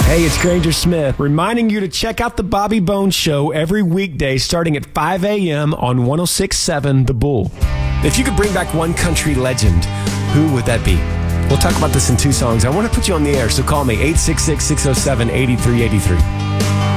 Hey, it's Granger Smith, reminding you to check out the Bobby Bones Show every weekday starting at 5 a.m. on 106.7 The Bull. If you could bring back one country legend, who would that be? We'll talk about this in 2 songs. I want to put you on the air, so call me 866-607-8383.